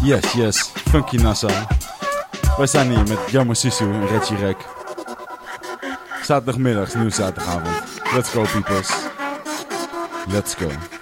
Yes. Funky Nassau. Wij zijn hier met Jammer Sisu en Reggie Rek. Zaterdagmiddag, nieuwe zaterdagavond. Let's go, peoples. Let's go.